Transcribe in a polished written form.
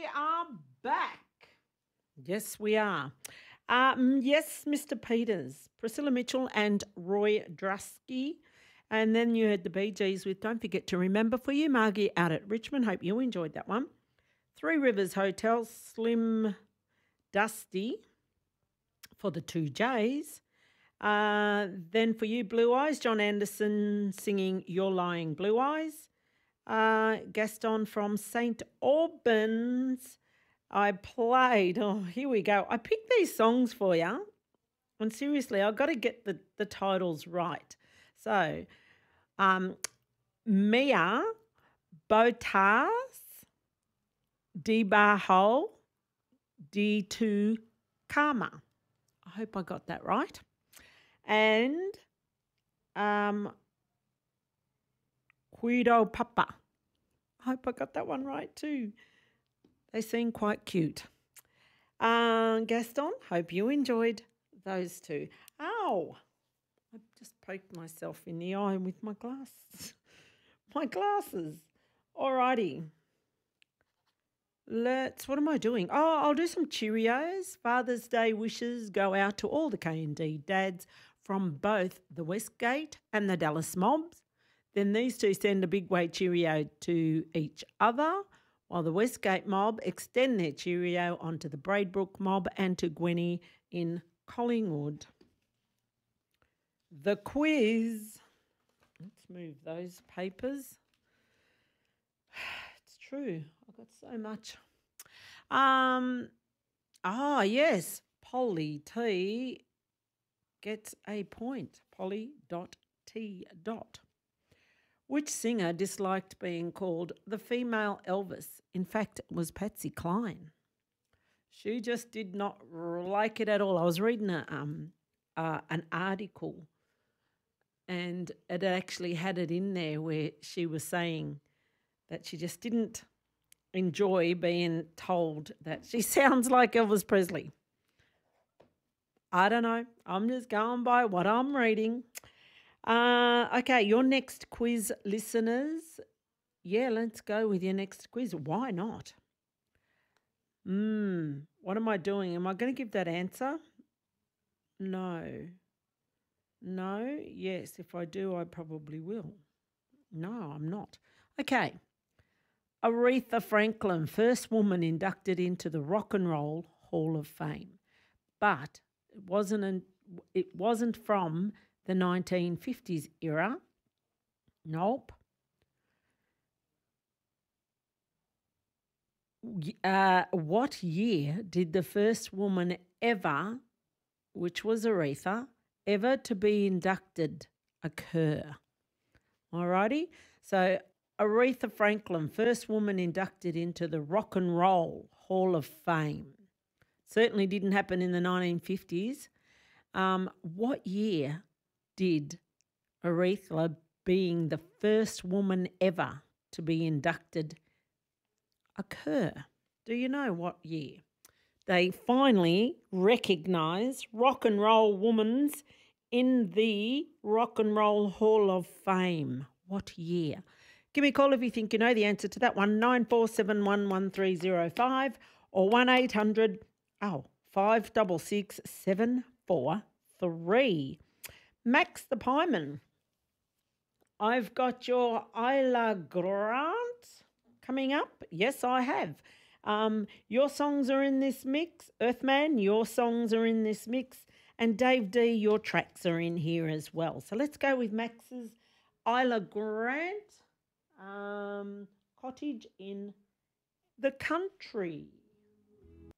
are back. Yes, we are. Yes, Mr. Peters, Priscilla Mitchell and Roy Drusky. And then you had the Bee Gees with Don't Forget to Remember for You, Margie, out at Richmond. Hope you enjoyed that one. Three Rivers Hotel, Slim Dusty for the Two J's. Then for you, Blue Eyes, John Anderson singing You're Lying Blue Eyes. Gaston from St. Albans. I played, here we go. I picked these songs for you. And seriously, I've got to get the titles right. So, Mia Botas Dibaho D2 Karma. I hope I got that right. And Cuido Papa. I hope I got that one right too. They seem quite cute. Gaston, hope you enjoyed those two. Ow! I just poked myself in the eye with my glasses. My glasses. Alrighty. What am I doing? Oh, I'll do some Cheerios. Father's Day wishes go out to all the K&D dads from both the Westgate and the Dallas mobs. Then these two send a big way cheerio to each other, while the Westgate mob extend their cheerio onto the Braidbrook mob and to Gwenny in Collingwood. The quiz. Let's move those papers. It's true. I've got so much. Yes. Polly T gets a point. Polly.T. Which singer disliked being called the female Elvis? In fact, it was Patsy Cline. She just did not like it at all. I was reading an article and it actually had it in there where she was saying that she just didn't enjoy being told that she sounds like Elvis Presley. I don't know. I'm just going by what I'm reading. Okay, your next quiz, listeners. Yeah, let's go with your next quiz. Why not? What am I doing? Am I going to give that answer? No. Yes, if I do, I probably will. No, I'm not. Okay. Aretha Franklin, first woman inducted into the Rock and Roll Hall of Fame. But it wasn't from the 1950s era. Nope. What year did the first woman ever, which was Aretha, ever to be inducted occur? Alrighty. So Aretha Franklin, first woman inducted into the Rock and Roll Hall of Fame. Certainly didn't happen in the 1950s. What year did Aretha, being the first woman ever to be inducted, occur? Do you know what year? They finally recognise rock and roll women's in the Rock and Roll Hall of Fame. What year? Give me a call if you think you know the answer to that one, 94711305 or 1800 566 743. Max the Pieman, I've got your Isla Grant coming up. Yes, I have. Your songs are in this mix. Earthman, your songs are in this mix. And Dave D, your tracks are in here as well. So let's go with Max's Isla Grant, Cottage in the Country.